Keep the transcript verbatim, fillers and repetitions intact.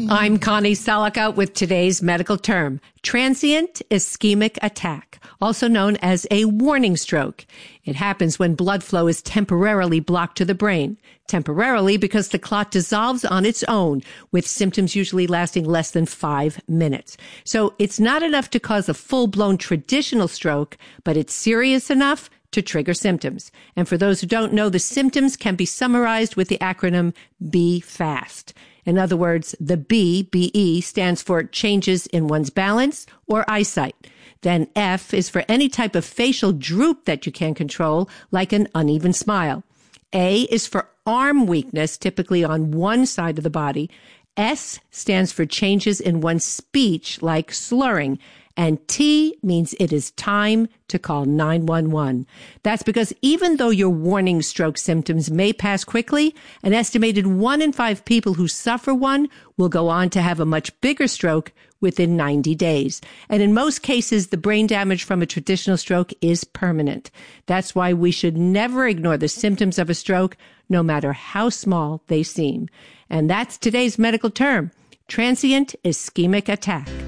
I'm Connie Selica with today's medical term, transient ischemic attack, also known as a warning stroke. It happens when blood flow is temporarily blocked to the brain. Temporarily because the clot dissolves on its own, with symptoms usually lasting less than five minutes. So it's not enough to cause a full-blown traditional stroke, but it's serious enough to trigger symptoms. And for those who don't know, the symptoms can be summarized with the acronym B FAST. In other words, the B, B E, stands for changes in one's balance or eyesight. Then F is for any type of facial droop that you can't control, like an uneven smile. A is for arm weakness, typically on one side of the body. S stands for changes in one's speech, like slurring. And T means it is time to call nine one one. That's because even though your warning stroke symptoms may pass quickly, an estimated one in five people who suffer one will go on to have a much bigger stroke within ninety days. And in most cases, the brain damage from a traditional stroke is permanent. That's why we should never ignore the symptoms of a stroke, no matter how small they seem. And that's today's medical term, transient ischemic attack.